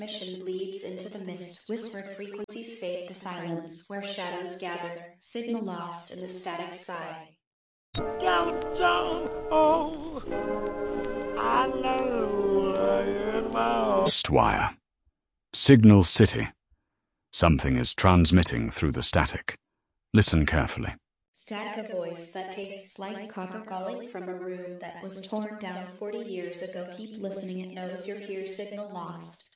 transmission bleeds into the mist, whispered frequencies fade to silence, where shadows gather, signal lost in the static sigh. Wire. Signal City. Something is transmitting through the static. Listen carefully. Static a voice that tastes like copper calling from a room that was torn down 40 years ago. Keep listening, it knows you're here. Signal lost.